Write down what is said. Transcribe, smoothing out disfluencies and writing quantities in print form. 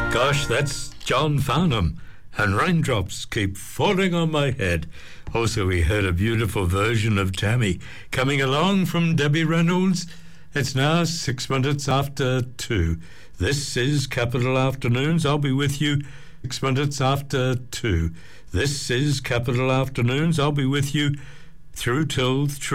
Gosh, that's John Farnham. And raindrops keep falling on my head. Also, we heard a beautiful version of Tammy coming along from Debbie Reynolds. It's now 6 minutes after 2. This is Capital Afternoons. I'll be with you 6 minutes after 2. This is Capital Afternoons. I'll be with you through till 3.